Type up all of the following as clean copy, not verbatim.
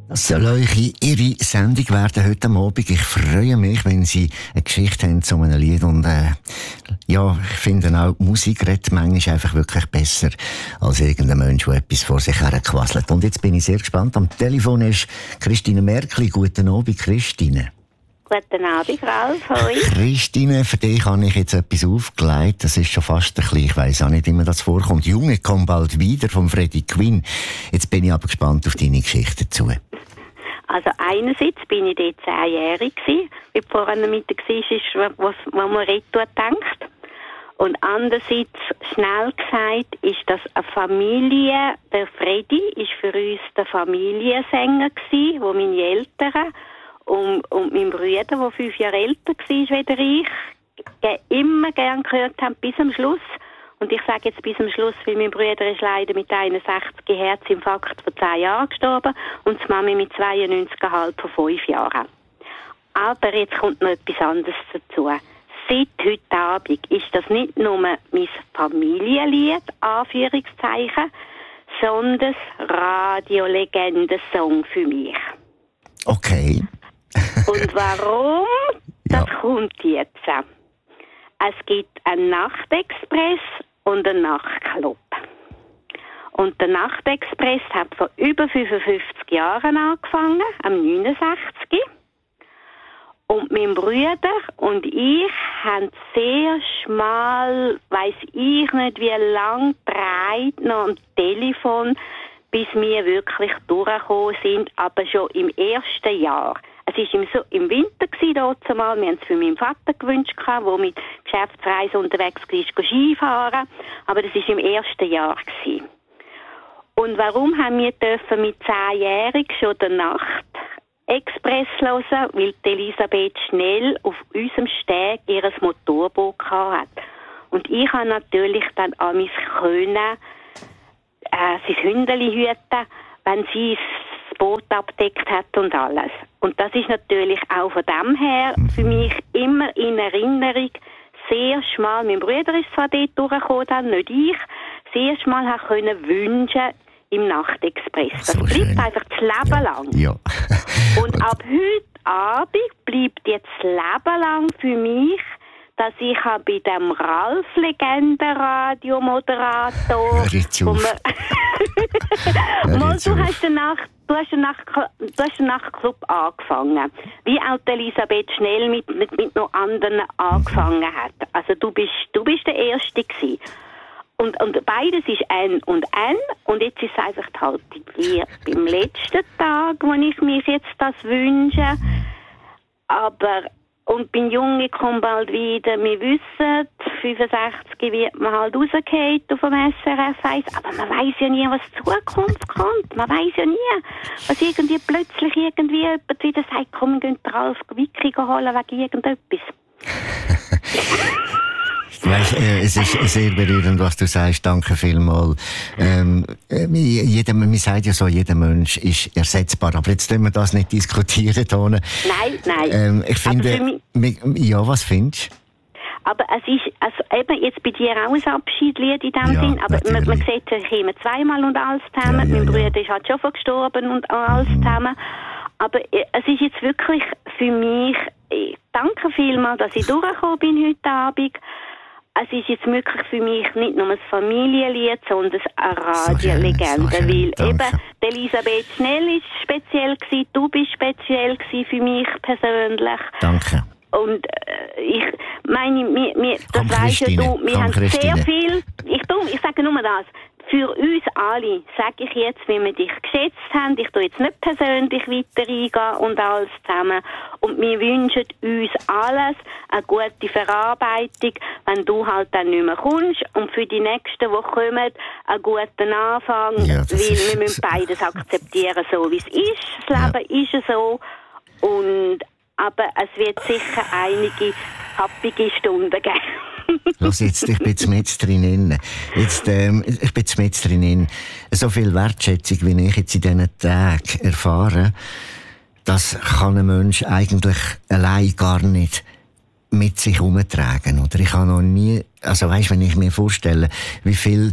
Das soll Ihre Sendung werden heute Abend. Ich freue mich, wenn Sie eine Geschichte haben zu einem Lied. Und ja, ich finde auch, Musik redet manchmal einfach wirklich besser als irgendein Mensch, der etwas vor sich herquasselt. Und jetzt bin ich sehr gespannt. Am Telefon ist Christine Merkli. Guten Abend, Christine. Guten Abend, Ralf. Hoi. Christine, für dich habe ich jetzt etwas aufgelegt. Das ist schon fast ein bisschen, ich weiss auch nicht, wie mir das vorkommt. Junge kommt bald wieder von Freddie Quinn. Jetzt bin ich aber gespannt auf deine Geschichte dazu. Also einerseits bin ich dort 10-jährig gewesen, wie vorhin mit war, was man retour denkt. Und andererseits, schnell gesagt, ist das eine Familie. Der Freddie ist für uns der Familiensänger gewesen, wo meine Eltern und mein Bruder, der 5 Jahre älter war als ich, immer gern gehört haben, bis zum Schluss. Und ich sage jetzt bis zum Schluss, weil mein Bruder ist leider mit 61 Herzinfarkt vor 10 Jahren gestorben und die Mami mit 92,5 vor 5 Jahren. Aber jetzt kommt noch etwas anderes dazu. Seit heute Abend ist das nicht nur mein Familienlied, Anführungszeichen, sondern Radiolegenden-Song für mich. Okay. Und warum? Ja. Das kommt jetzt. Es gibt einen Nachtexpress und einen Nachtclub. Und der Nachtexpress hat vor über 55 Jahren angefangen, am 69. Und mein Bruder und ich haben sehr schmal, weiss ich nicht wie lang, breit noch am Telefon, bis wir wirklich durchgekommen sind, aber schon im ersten Jahr. Es war im Winter dort mal. Wir haben es für meinen Vater gewünscht, der mit Geschäftsreisen unterwegs war, Skifahren. Aber das war im ersten Jahr. Und warum haben wir mit 10-jährig schon den Nacht-Express hören? Weil Elisabeth Schnell auf unserem Steg ihr Motorboot hatte. Und ich habe natürlich dann an mich können, sein Hündeli hüten, wenn sie das Boot abdeckt hat und alles. Und das ist natürlich auch von dem her für mich immer in Erinnerung sehr schmal. Mein Bruder ist zwar dort durchgekommen, dann nicht ich, sehr schmal können wünschen im Nachtexpress. Das So bleibt schön. einfach das Leben lang. Ja. Und ab heute Abend bleibt jetzt das Leben lang für mich, dass ich bei dem Ralf-Legenden-Radio-Moderator... Hör jetzt auf. Du hast den Nachtclub angefangen. Wie auch Elisabeth Schnell mit noch anderen angefangen hat. Also du bist der Erste gewesen. Und beides ist N und N. Und jetzt ist es einfach halt wie beim letzten Tag, wo ich mich jetzt das wünsche. Aber... Und mein Junge kommt bald wieder. Wir wissen, 65 wird man halt rausgehen auf dem SRF 1. Aber man weiss ja nie, was die Zukunft kommt. Man weiss ja nie, was irgendwie plötzlich jemand wieder sagt, komm, wir gehen Ralf Wicki holen wegen irgendetwas. Weißt, es ist sehr berührend, was du sagst. Danke vielmals. Man sagt ja so, jeder Mensch ist ersetzbar. Aber jetzt können wir das nicht diskutieren. Nein. Ich finde, ja, was findest du? Aber es ist, also eben jetzt bei dir auch ein Abschiedslied in dem Sinn, aber man sieht sich immer zweimal und alles zusammen. Mein Bruder ist halt schon verstorben und alles zusammen. Aber es ist jetzt wirklich für mich, danke vielmals, dass ich durchgekommen bin heute Abend. Es ist jetzt wirklich für mich nicht nur ein Familienlied, sondern eine Radiolegende. So weil danke. eben Elisabeth Schnell ist speziell gewesen, du bist speziell gewesen für mich persönlich. Danke. Und ich meine, das weisst ja du, wir haben Christine. sehr viel, ich sage nur das, für uns alle, sage ich jetzt, wie wir dich geschätzt haben, ich tue jetzt nicht persönlich weiter eingehen und alles zusammen. Und wir wünschen uns alles eine gute Verarbeitung, wenn du halt dann nicht mehr kommst. Und für die nächsten, die kommen, einen guten Anfang, Ja, weil wir müssen beides akzeptieren, so wie es ist. Das Leben ist so. Aber es wird sicher einige happige Stunden geben. Lass jetzt, ich bin jetzt drin. Ich bin jetzt drin. So viel Wertschätzung, wie ich jetzt in diesen Tagen erfahre, das kann ein Mensch eigentlich allein gar nicht mit sich herumtragen. Oder ich habe noch nie, also weisst, wenn ich mir vorstelle, wie viel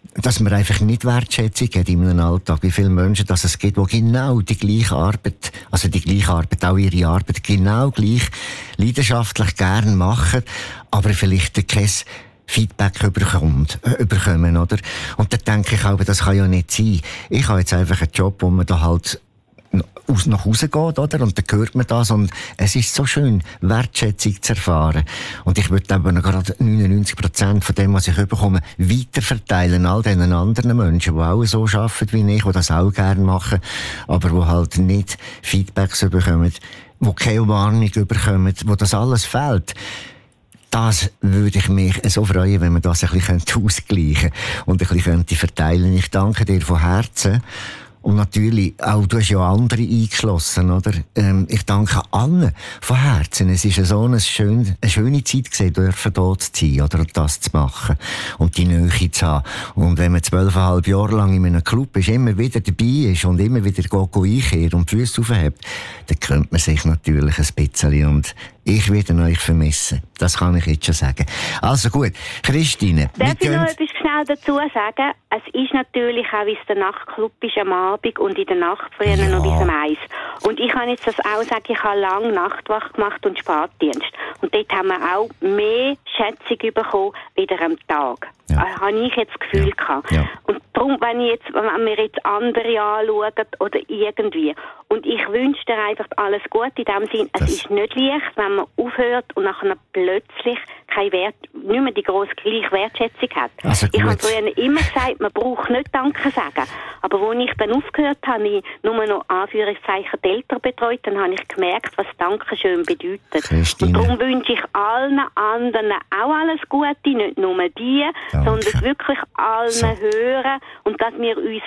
dass man einfach nicht Wertschätzung hat in einem Alltag. Wie viele Menschen dass es gibt, die genau die gleiche Arbeit, auch ihre Arbeit genau gleich leidenschaftlich gern machen, aber vielleicht kein Feedback überkommen, oder? Und dann denke ich auch, das kann ja nicht sein. Ich habe jetzt einfach einen Job, wo man da halt nach Hause geht, oder? Und dann hört man das und es ist so schön, Wertschätzung zu erfahren. Und ich würde aber noch gerade 99% von dem, was ich bekomme, weiterverteilen all diesen anderen Menschen, die auch so arbeiten wie ich, die das auch gerne machen, aber die halt nicht Feedbacks bekommen, die keine Warnung bekommen, wo das alles fehlt. Das würde ich mich so freuen, wenn man das ein bisschen ausgleichen könnte und ein bisschen verteilen könnte. Ich danke dir von Herzen. Und natürlich, auch du hast ja andere eingeschlossen, oder? Ich danke allen von Herzen. Es ist so eine schöne Zeit gewesen, dürfen dort zu sein, oder? Und das zu machen. Und die Nähe zu haben. Und wenn man 12,5 Jahre lang in einem Club ist, immer wieder dabei ist und immer wieder einkehrt und die Füße aufhebt, dann könnte man sich natürlich ein bisschen und ich werde euch vermissen. Das kann ich jetzt schon sagen. Also gut, Christine. Darf ich noch etwas schnell dazu sagen? Es ist natürlich auch, wie es der Nachtclub ist am Abend und in der Nacht früher noch bis um 1. Und ich kann jetzt das auch sagen, ich habe lange Nachtwacht gemacht und Spätdienst. Und dort haben wir auch mehr Schätzung bekommen, wieder am Tag. Ja. Habe ich jetzt das Gefühl gehabt. Ja. Und darum, wenn wir jetzt andere anschauen oder irgendwie. Und ich wünsche dir einfach alles Gute in dem Sinn. Es ist nicht leicht, wenn man aufhört und nachher plötzlich nicht mehr die grosse gleiche Wertschätzung hat. Also ich habe früher immer gesagt, man braucht nicht Danke sagen. Aber als ich dann aufgehört habe, ich nur noch Anführungszeichen die Eltern betreut, dann habe ich gemerkt, was Dankeschön bedeutet. Christine. Und darum wünsche ich allen anderen auch alles Gute, nicht nur die, sondern wirklich allen hören und dass wir uns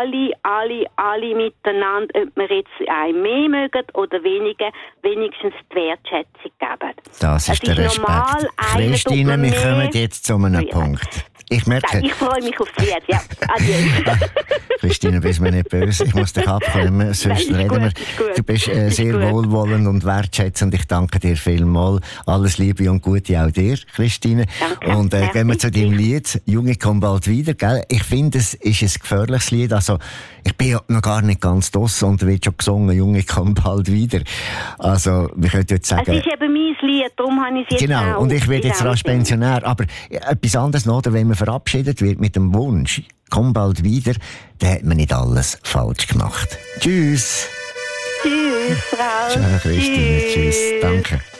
alle miteinander, ob wir jetzt mehr mögen oder weniger, wenigstens die Wertschätzung geben. Das ist der Respekt. Normal, Christine, wir kommen jetzt zu einem Punkt. Ich merke... Ich freue mich aufs Lied, ja. Adieu. Christine, bist mir nicht böse. Ich muss dich abklemmen, sonst reden wir. Du bist sehr wohlwollend und wertschätzend. Ich danke dir vielmals. Alles Liebe und Gute auch dir, Christine. Danke. Und gehen wir zu deinem Lied. Junge, komm bald wieder, gell? Ich finde, es ist ein gefährliches Lied. Also, ich bin ja noch gar nicht ganz draussen und wird schon gesungen, Junge, komm bald wieder. Also, wir können jetzt sagen... Es ist eben mein Lied, darum habe ich es jetzt genau, auch. Und ich werde jetzt rasch Pensionär. Aber etwas anderes noch, wenn man verabschiedet wird mit dem Wunsch, komm bald wieder, dann hat man nicht alles falsch gemacht. Tschüss. Tschüss, Frau. Ciao, Christine. Tschüss. Danke.